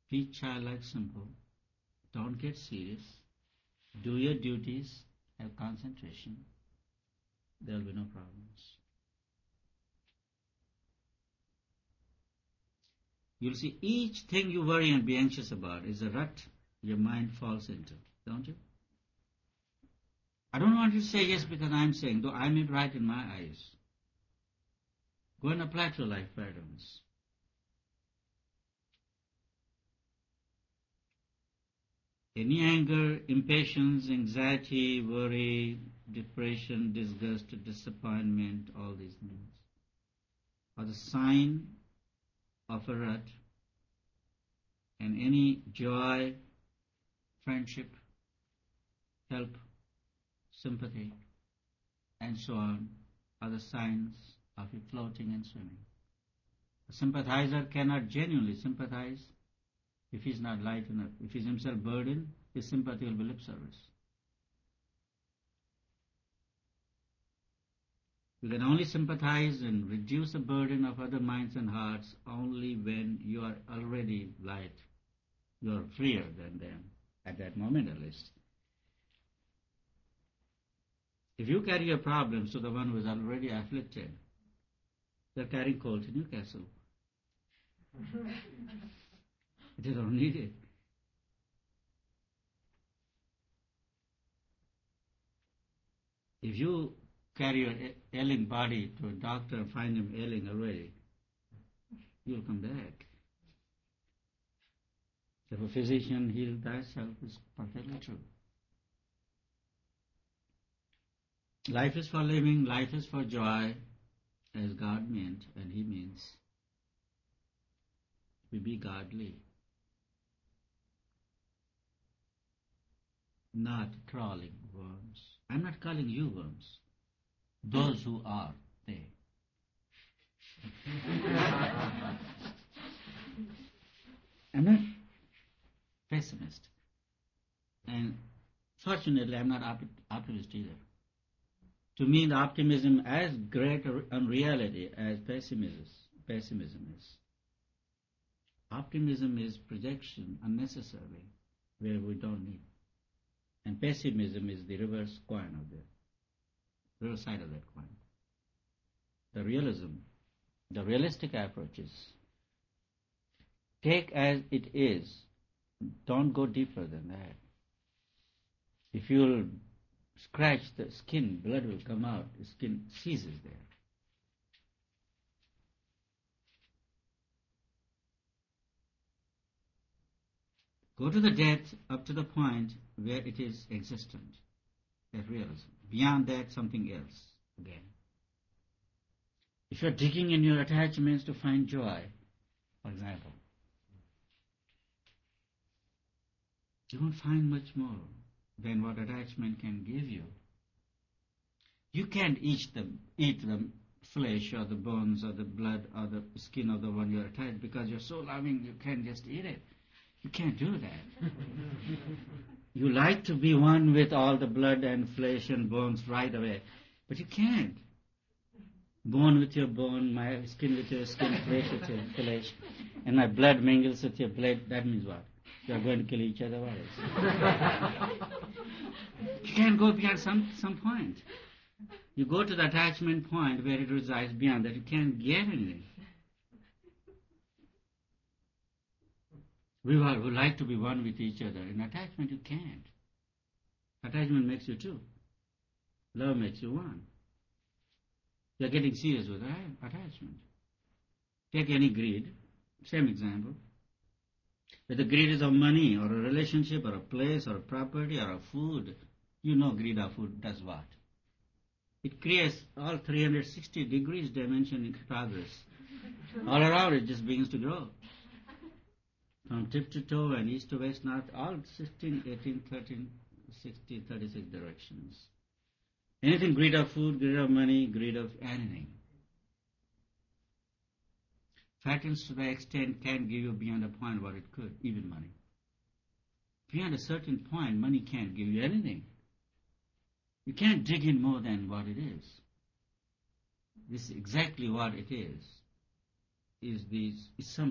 Be childlike, simple. Don't get serious. Do your duties. Have concentration. There will be no problems. You'll see each thing you worry and be anxious about is a rut your mind falls into, don't you? I don't want you to say yes because I'm saying, though I may be right in my eyes. Go and apply to life patterns. Any anger, impatience, anxiety, worry, depression, disgust, disappointment, all these things are the sign of a rut, and any joy, friendship, help, sympathy, and so on are the signs of you floating and swimming. A sympathizer cannot genuinely sympathize if he's not light enough. If he's himself burdened, his sympathy will be lip service. You can only sympathize and reduce the burden of other minds and hearts only when you are already light. You are freer than them, at that moment at least. If you carry your problems to the one who is already afflicted, they're carrying coal to Newcastle. They don't need it. If you carry your ailing body to a doctor and find him ailing already, you'll come back. If a physician heal thyself is perfectly true. Life is for living, life is for joy, as God meant, and He means. We be godly, not crawling worms. I'm not calling you worms. Those who are, they. I'm not pessimist. And fortunately, I'm not optimist either. To me, the optimism as great a reality as pessimism is. Optimism is projection unnecessarily where we don't need. And pessimism is the reverse coin of the reverse side of that coin. The realistic approach is take as it is. Don't go deeper than that. If you'll scratch the skin, blood will come out. The skin ceases there. Go to the depth up to the point where it is existent, that realism. Beyond that, something else again. If you're digging in your attachments to find joy, for example, you won't find much more than what attachment can give you. You can't eat the flesh or the bones or the blood or the skin of the one you're attached because you're so loving you can't just eat it. You can't do that. You like to be one with all the blood and flesh and bones right away, but you can't. Bone with your bone, my skin with your skin, flesh with your flesh, and my blood mingles with your blood. That means what? You are going to kill each other. What else? You can't go beyond some point. You go to the attachment point where it resides. Beyond that, you can't get anything. We like to be one with each other. In attachment, you can't. Attachment makes you two. Love makes you one. You're getting serious with attachment. Take any greed. Same example. Whether greed is of money or a relationship or a place or a property or a food, you know greed of food does what? It creates all 360 degrees dimension in progress. All around it just begins to grow. From tip to toe and east to west, north, all 16, 18, 13, 60, 36 directions. Anything greed of food, greed of money, greed of anything. Fattens to the extent can give you beyond a point what it could, even money. Beyond a certain point, money can't give you anything. You can't dig in more than what it is. This is exactly what it is. Is some